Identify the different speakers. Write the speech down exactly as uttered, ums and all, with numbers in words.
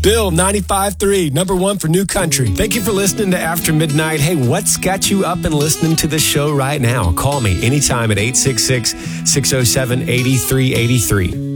Speaker 1: Bill, ninety-five three, number one for New Country. Thank you for listening to After Midnight. Hey, what's got you up and listening to the show right now? Call me anytime at eight six six, six oh seven, eight three eight three.